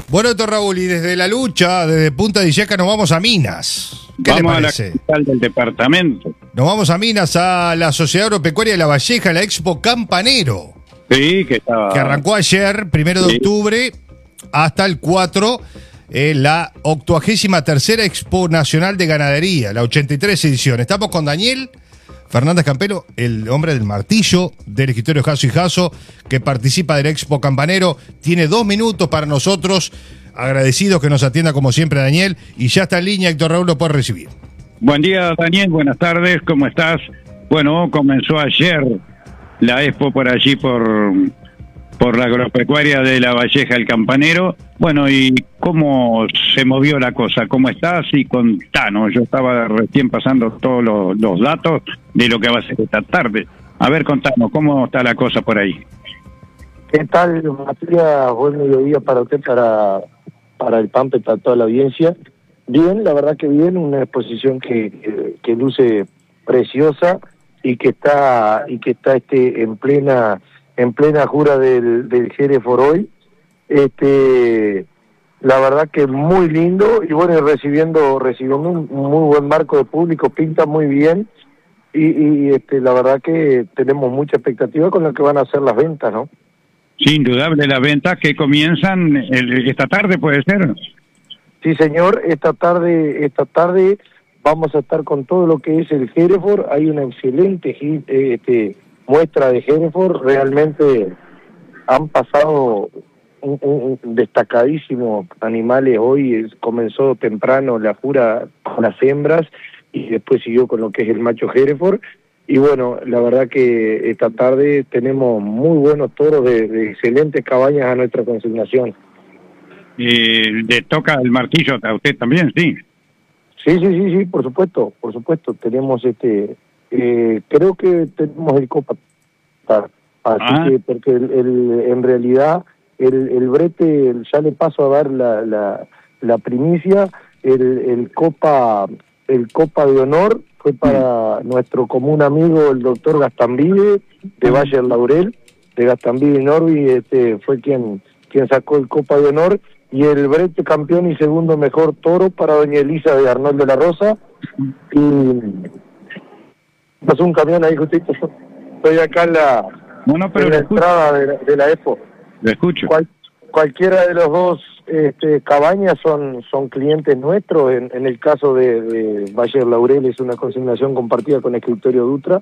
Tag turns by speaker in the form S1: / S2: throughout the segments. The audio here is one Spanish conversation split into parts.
S1: Bueno, doctor Raúl, y desde la lucha, desde Punta de Illaca, nos vamos a Minas. ¿Qué le parece?
S2: A la capital del departamento.
S1: Nos vamos a Minas, a la Sociedad Agropecuaria de La Valleja, la Expo Campanero.
S2: Sí, que
S1: arrancó ayer, 1 de octubre, hasta el 4, la 83ª Expo Nacional de Ganadería, la 83 edición. Estamos con Daniel Fernández Campelo, el hombre del martillo del escritorio Jasso y Jasso, que participa de la Expo Campanero. Tiene 2 minutos para nosotros. Agradecidos que nos atienda como siempre, Daniel. Y ya está en línea, Héctor Raúl lo puede recibir.
S2: Buen día, Daniel. Buenas tardes. ¿Cómo estás? Bueno, comenzó ayer la Expo por allí, por la agropecuaria de La Valleja, el Campanero. Bueno, ¿y cómo se movió la cosa? ¿Cómo estás? Y contanos. Yo estaba recién pasando todos los datos de lo que va a ser esta tarde. A ver, contanos, ¿cómo está la cosa por ahí?
S3: ¿Qué tal, Matías? Buen mediodía para usted, para el Pampe, para toda la audiencia. Bien, la verdad que bien, una exposición que luce preciosa y que está en plena jura del Hereford hoy. La verdad que muy lindo y bueno, recibiendo un muy buen marco de público, pinta muy bien y la verdad que tenemos mucha expectativa con lo que van a ser las ventas, ¿no?
S2: Sí, indudable, las ventas que comienzan esta tarde, ¿puede ser?
S3: Sí, señor, esta tarde vamos a estar con todo lo que es el Hereford. Hay una excelente muestra de Hereford. Realmente han pasado un destacadísimo animales. Hoy comenzó temprano la jura con las hembras y después siguió con lo que es el macho Hereford. Y bueno, la verdad que esta tarde tenemos muy buenos toros de excelentes cabañas a nuestra consignación.
S2: ¿Le toca el martillo a usted también, sí?
S3: Sí, por supuesto. Tenemos creo que tenemos el Copa. Así que, porque en realidad el brete, ya le paso a dar la primicia, el Copa de Honor fue para nuestro común amigo, el doctor Gastambide, de Valle del Laurel, de Gastambide y Norby, fue quien sacó el Copa de Honor, y el brete campeón y segundo mejor toro para doña Elisa de Arnoldo de la Rosa. Y pasó un camión ahí justito, estoy acá en la entrada de la Expo.
S2: Lo escucho.
S3: Cualquiera de los dos cabañas son clientes nuestros. En el caso de Valle del Laurel es una consignación compartida con Escritorio Dutra,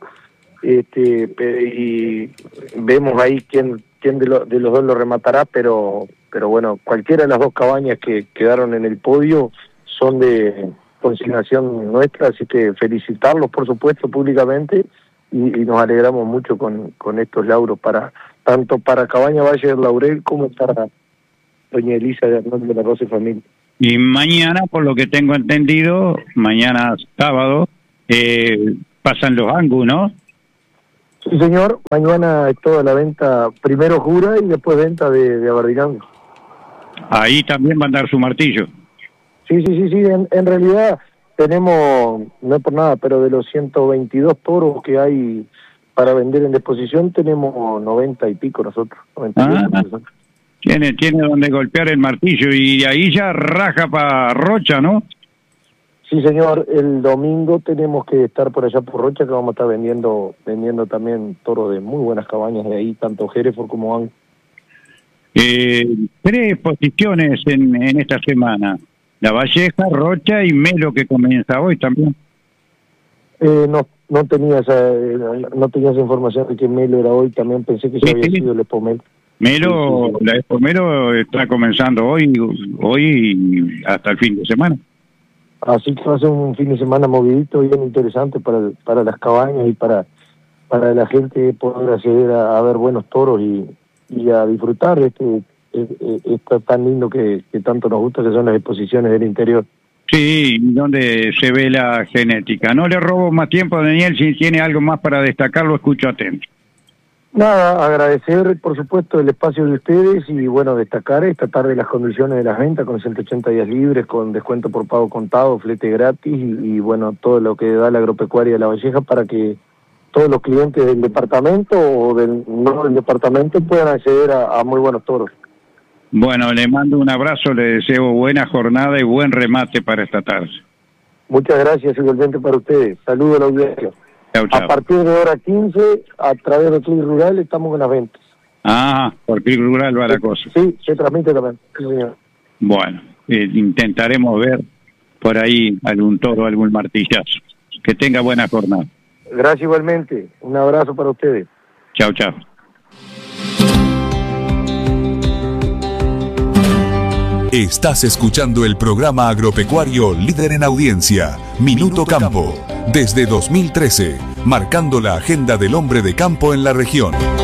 S3: y vemos ahí quién de los dos lo rematará, pero bueno, cualquiera de las dos cabañas que quedaron en el podio son de consignación nuestra, así que felicitarlos, por supuesto, públicamente, y nos alegramos mucho con estos lauros, tanto para Cabaña Valle del Laurel como para doña Elisa de Arnoldo de la Rosa y familia.
S2: Y mañana, por lo que tengo entendido, mañana sábado, pasan los Angus, ¿no?
S3: Sí, señor, mañana es toda la venta, primero jura y después venta de Abardinango.
S2: Ahí también va a andar su martillo.
S3: Sí, en realidad tenemos, no es por nada, pero de los 122 toros que hay para vender en exposición, tenemos 90 y pico nosotros.
S2: Tiene donde golpear el martillo y ahí ya raja para Rocha, ¿no?
S3: Sí, señor, el domingo tenemos que estar por allá por Rocha, que vamos a estar vendiendo también toros de muy buenas cabañas de ahí, tanto Hereford como Angus.
S2: 3 exposiciones en esta semana: La Valleja, Rocha y Melo, que comienza hoy también.
S3: No tenía esa información de que Melo era hoy, también pensé que ya había sido el Expo Melo.
S2: La Expo Melo está comenzando hoy hasta el fin de semana.
S3: Así que va a ser un fin de semana movidito, bien interesante para las cabañas y para la gente poder acceder a ver buenos toros y a disfrutar esto tan lindo que tanto nos gusta, que son las exposiciones del interior.
S2: Sí, donde se ve la genética. No le robo más tiempo, Daniel, si tiene algo más para destacar, lo escucho atento.
S3: Nada, agradecer por supuesto el espacio de ustedes y bueno, destacar esta tarde las condiciones de las ventas con 180 días libres, con descuento por pago contado, flete gratis y bueno, todo lo que da la agropecuaria de La Valleja para que todos los clientes del departamento o no del departamento puedan acceder a muy buenos toros.
S2: Bueno, le mando un abrazo, le deseo buena jornada y buen remate para esta tarde.
S3: Muchas gracias, igualmente para ustedes. Saludos a la audiencia.
S2: Chau, chau.
S3: A partir de hora 15, a través de Club Rural, estamos con las ventas.
S2: Ah, por Club Rural va la cosa.
S3: Sí, se transmite también. Sí, señor.
S2: Bueno, intentaremos ver por ahí algún toro, algún martillazo. Que tenga buena jornada.
S3: Gracias igualmente. Un abrazo para ustedes.
S2: Chau, chau.
S4: Estás escuchando el programa agropecuario líder en audiencia, Minuto Campo, desde 2013, marcando la agenda del hombre de campo en la región.